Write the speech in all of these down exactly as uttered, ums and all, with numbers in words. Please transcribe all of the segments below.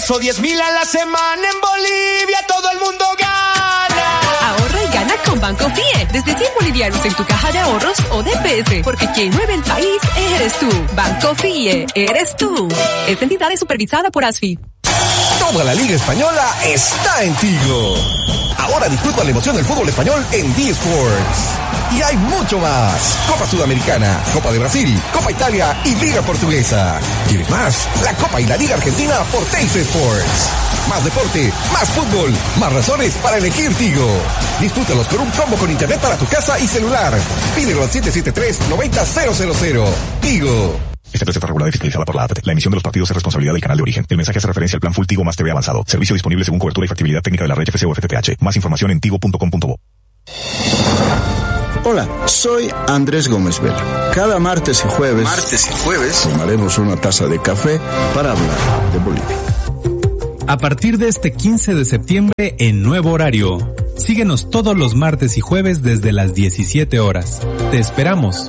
peso, diez mil a la semana en Bolivia, todo el mundo gana. Ahorra y gana con Banco F I E. Desde cien bolivianos en tu caja de ahorros o D P S. Porque quien mueve el país eres tú. Banco F I E, eres tú. Esta entidad es supervisada por A S F I. Toda la Liga Española está en Tigo. Ahora disfruta la emoción del fútbol español en D-Sports. Y hay mucho más. Copa Sudamericana, Copa de Brasil, Copa Italia y Liga Portuguesa. ¿Quieres más? La Copa y la Liga Argentina por Teis Sports. Más deporte, más fútbol, más razones para elegir Tigo. Disfrútalos con un combo con internet para tu casa y celular. Pídelo al siete siete tres, nueve cero cero cero. Tigo. Esta empresa está regulada y fiscalizada por la A T T. La emisión de los partidos es responsabilidad del canal de origen. El mensaje hace referencia al plan Full Tigo más T V avanzado. Servicio disponible según cobertura y factibilidad técnica de la red F C o F T T H. Más información en tigo punto com punto bo. Hola, soy Andrés Gómez Vela. Cada martes y jueves, martes y jueves tomaremos una taza de café para hablar de Bolivia. A partir de este quince de septiembre en nuevo horario. Síguenos todos los martes y jueves desde las diecisiete horas. Te esperamos.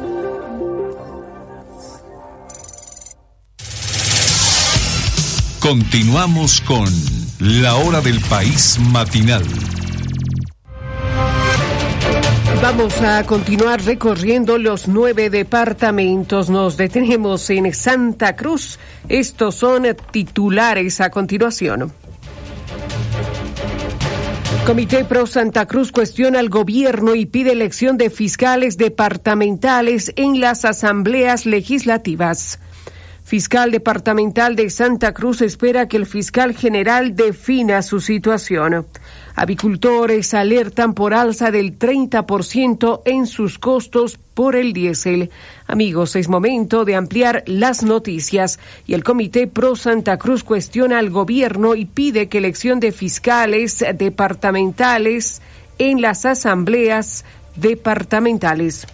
Continuamos con La Hora del País Matinal. Vamos a continuar recorriendo los nueve departamentos. Nos detenemos en Santa Cruz. Estos son titulares a continuación. Comité Pro Santa Cruz cuestiona al gobierno y pide elección de fiscales departamentales en las asambleas legislativas. Fiscal departamental de Santa Cruz espera que el fiscal general defina su situación. Avicultores alertan por alza del treinta por ciento en sus costos por el diésel. Amigos, es momento de ampliar las noticias y el Comité Pro Santa Cruz cuestiona al gobierno y pide que elección de fiscales departamentales en las asambleas departamentales.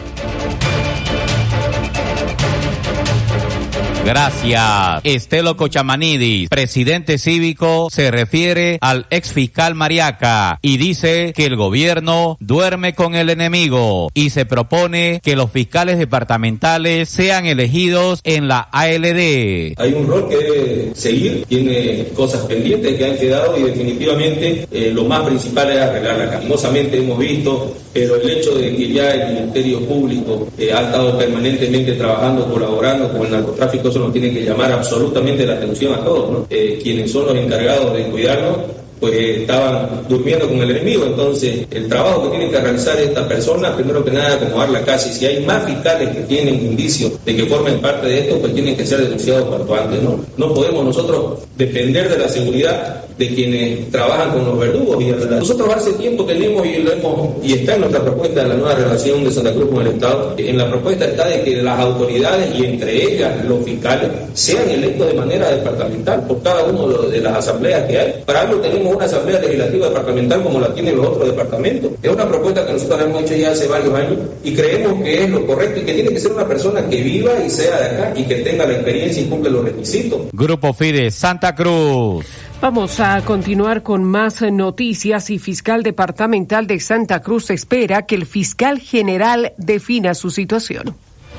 Gracias. Estelo Cochamanidis, presidente cívico, se refiere al exfiscal Mariaca y dice que el gobierno duerme con el enemigo y se propone que los fiscales departamentales sean elegidos en la A L D. Hay un rol que debe seguir, tiene cosas pendientes que han quedado y definitivamente eh, lo más principal es arreglarla. Lastimosamente hemos visto, pero el hecho de que ya el Ministerio Público eh, ha estado permanentemente trabajando, colaborando con el narcotráfico, eso nos tiene que llamar absolutamente la atención a todos, ¿no? Eh, quienes son los encargados de cuidarnos, pues eh, estaban durmiendo con el enemigo. Entonces, el trabajo que tienen que realizar estas personas, primero que nada, acomodar la casa, y si hay más fiscales que tienen indicios de que formen parte de esto, pues tienen que ser denunciados cuanto antes, ¿no? No podemos nosotros depender de la seguridad de quienes trabajan con los verdugos. Y nosotros hace tiempo tenemos y lo hemos, y está en nuestra propuesta de la nueva relación de Santa Cruz con el Estado, en la propuesta está de que las autoridades y entre ellas los fiscales sean electos de manera departamental por cada uno de las asambleas que hay. Para algo tenemos una asamblea legislativa departamental como la tienen los otros departamentos. Es una propuesta que nosotros hemos hecho ya hace varios años y creemos que es lo correcto y que tiene que ser una persona que viva y sea de acá y que tenga la experiencia y cumple los requisitos. Grupo Fide Santa Cruz. Vamos a continuar con más noticias y fiscal departamental de Santa Cruz espera que el fiscal general defina su situación.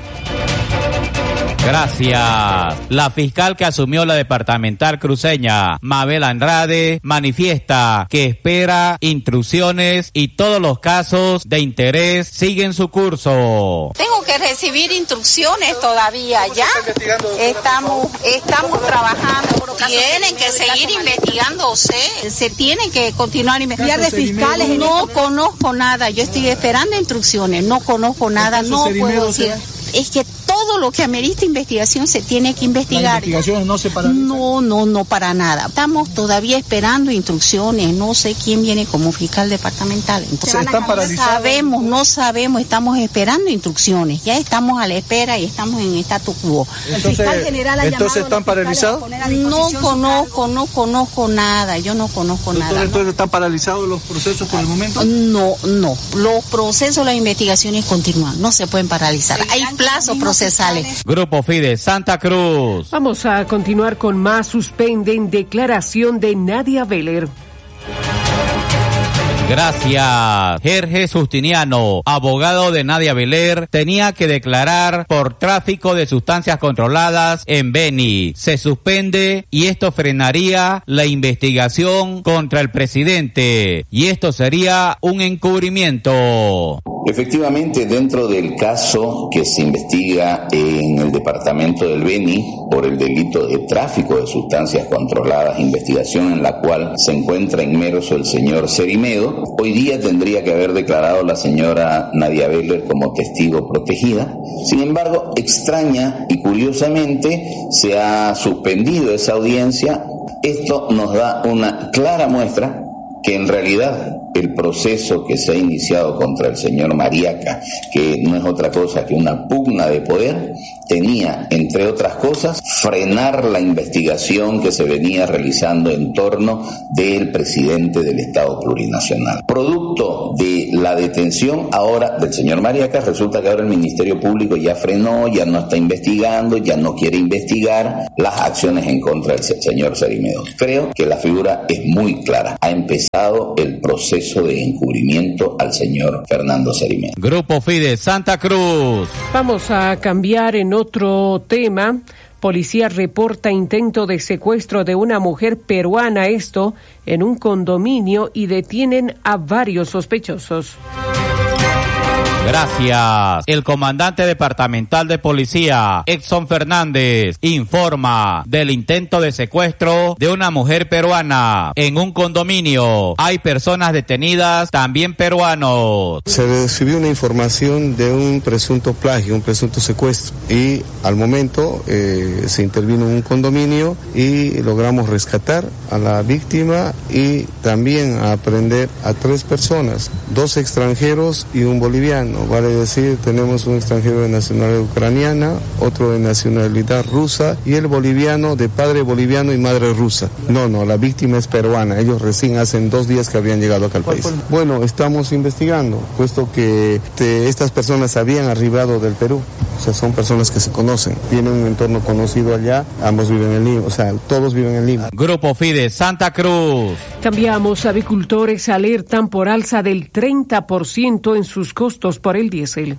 Gracias. La fiscal que asumió la departamental cruceña, Mabel Andrade, manifiesta que espera instrucciones y todos los casos de interés siguen su curso. Tengo que recibir instrucciones todavía, ¿ya? Estamos, estamos trabajando. Tienen que seguir investigándose. Se tienen que continuar investigando. De fiscales. No conozco nada. Yo estoy esperando instrucciones. No conozco nada. No puedo decir. Es que todo lo que amerita investigación se tiene que investigar. ¿Las investigaciones no se paralizan? No, no, no para nada. Estamos todavía esperando instrucciones. No sé quién viene como fiscal departamental. Entonces, ¿están paralizados? Sabemos, no sabemos. Estamos esperando instrucciones. Ya estamos a la espera y estamos en statu quo. Entonces, fiscal general ha entonces ¿están paralizados? No conozco, no conozco nada. Yo no conozco entonces, nada. Entonces, ¿no? ¿están paralizados los procesos por el momento? No, no. Los procesos, las investigaciones continúan. No se pueden paralizar. Hay plazos procesales. Grupo Fide Santa Cruz. Vamos a continuar con más. Suspenden declaración de Nadia Veller. Gracias. Jorge Justiniano, abogado de Nadia Beler, tenía que declarar por tráfico de sustancias controladas en Beni. Se suspende y esto frenaría la investigación contra el presidente. Y esto sería un encubrimiento. Efectivamente, dentro del caso que se investiga en el departamento del Beni por el delito de tráfico de sustancias controladas, investigación en la cual se encuentra inmerso el señor Cerimedo, hoy día tendría que haber declarado la señora Nadia Beler como testigo protegida. Sin embargo, extraña y curiosamente se ha suspendido esa audiencia. Esto nos da una clara muestra que en realidad el proceso que se ha iniciado contra el señor Mariaca, que no es otra cosa que una pugna de poder, tenía, entre otras cosas, frenar la investigación que se venía realizando en torno del presidente del Estado Plurinacional. Producto de la detención ahora del señor Mariaca, resulta que ahora el Ministerio Público ya frenó, ya no está investigando, ya no quiere investigar las acciones en contra del señor Cerimedo. Creo que la figura es muy clara. Ha empezado el proceso de encubrimiento al señor Fernando Cerimedo. Grupo Fide Santa Cruz. Vamos a cambiar en otro tema. Policía reporta intento de secuestro de una mujer peruana, esto en un condominio, y detienen a varios sospechosos. Gracias. El comandante departamental de policía, Edson Fernández, informa del intento de secuestro de una mujer peruana en un condominio. Hay personas detenidas, también peruanos. Se recibió una información de un presunto plagio, un presunto secuestro, y al momento eh, se intervino en un condominio y logramos rescatar a la víctima y también aprender a tres personas, dos extranjeros y un boliviano. Vale decir, tenemos un extranjero de nacionalidad ucraniana, otro de nacionalidad rusa y el boliviano de padre boliviano y madre rusa. No, no, la víctima es peruana. Ellos recién hacen dos días que habían llegado acá al país. Bueno, estamos investigando, puesto que te, estas personas habían arribado del Perú. O sea, son personas que se conocen. Tienen un entorno conocido allá, ambos viven en Lima, o sea, todos viven en Lima. Grupo Fide Santa Cruz. Cambiamos. Avicultores alertan por alza del treinta por ciento en sus costos por el diésel.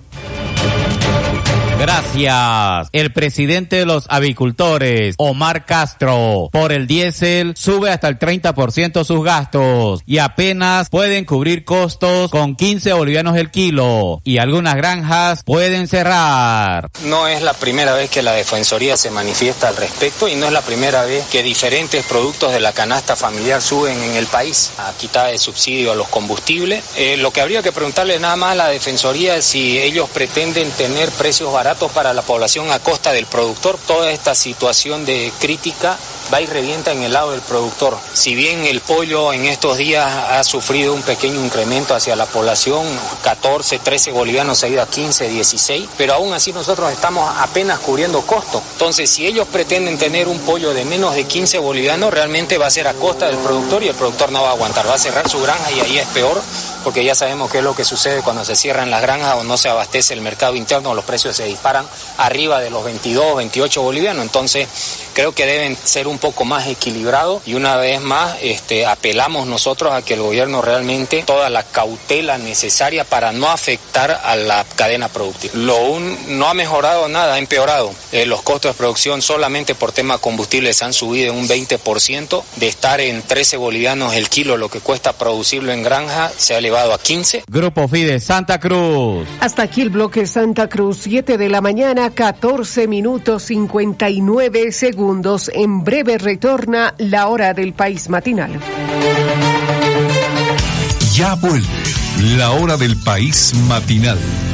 Gracias. El presidente de los avicultores, Omar Castro, por el diésel sube hasta el treinta por ciento sus gastos y apenas pueden cubrir costos con quince bolivianos el kilo y algunas granjas pueden cerrar. No es la primera vez que la Defensoría se manifiesta al respecto y no es la primera vez que diferentes productos de la canasta familiar suben en el país a quitar el subsidio a los combustibles. Eh, lo que habría que preguntarle nada más a la Defensoría es si ellos pretenden tener precios baratos para la población a costa del productor. Toda esta situación de crítica va y revienta en el lado del productor. Si bien el pollo en estos días ha sufrido un pequeño incremento hacia la población, catorce, trece bolivianos se ha ido a quince, dieciséis, pero aún así nosotros estamos apenas cubriendo costos. Entonces, si ellos pretenden tener un pollo de menos de quince bolivianos, realmente va a ser a costa del productor y el productor no va a aguantar, va a cerrar su granja y ahí es peor, porque ya sabemos qué es lo que sucede cuando se cierran las granjas o no se abastece el mercado interno, los precios se disparan arriba de los veintidós, veintiocho bolivianos. Entonces creo que deben ser un poco más equilibrados y una vez más este, apelamos nosotros a que el gobierno realmente toda la cautela necesaria para no afectar a la cadena productiva. Lo un, no ha mejorado nada, ha empeorado. Eh, los costos de producción solamente por tema combustibles han subido en un veinte por ciento, de estar en trece bolivianos el kilo lo que cuesta producirlo en granja se ha elevado a quince. Grupo Fide Santa Cruz. Hasta aquí el bloque Santa Cruz, siete de la mañana, catorce minutos cincuenta y nueve segundos. En breve retorna la hora del país matinal. Ya vuelve la hora del país matinal.